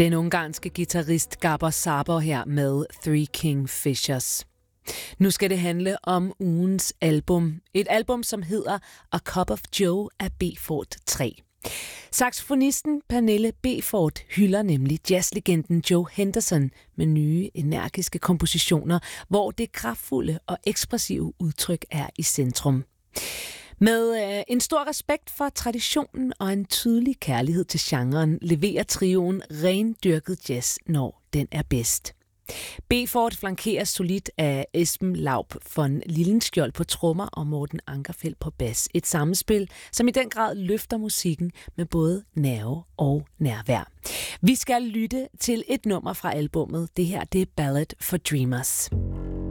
Den ungarske guitarist Gabor Szabo her med Three Kingfishers. Nu skal det handle om ugens album. Et album, som hedder A Cup of Joe af Beford 3. Saxofonisten Pernille Beford hylder nemlig jazzlegenden Joe Henderson med nye, energiske kompositioner, hvor det kraftfulde og ekspressive udtryk er i centrum. Med en stor respekt for traditionen og en tydelig kærlighed til genren, leverer trioen rendyrket jazz, når den er bedst. Beford flankeres solidt af Esben Laub von Lillenskjold på trommer og Morten Ankerfeldt på bas. Et sammenspil, som i den grad løfter musikken med både nerve og nærvær. Vi skal lytte til et nummer fra albummet. Det her, det er Ballad for Dreamers.